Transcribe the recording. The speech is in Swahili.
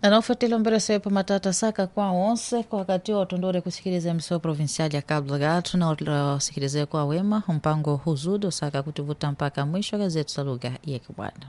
anaofuatila mberesepo matata saka kwa onse kwa wakati wa utondore kusikiliza emissão provincial ya Cabo Delgado na usikilize kwa wema mpango huzudo saka kutivuta mpaka mwisho gazeti sa lugha ya Kibwana.